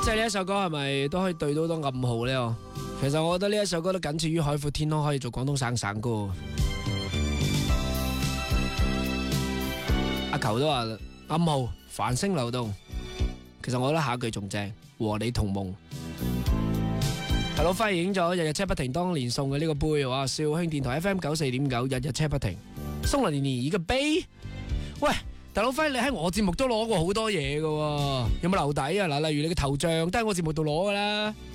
即係呢一首歌係咪都可以對到好多暗號呢？其實我覺得呢一首歌都僅次於海闊天空，可以做廣東省歌。阿球都話暗號繁星流動，其實我覺得下一句仲正，和你同夢。大佬輝影咗日日車不停當年送嘅呢個杯，哇！肇慶電台 FM 94.9日日車不停送嚟你個杯。喂，大佬輝，你喺我節目都攞過好多嘢㗎喎，有冇留底啊？嗱，例如你嘅頭像都喺我節目度攞㗎啦。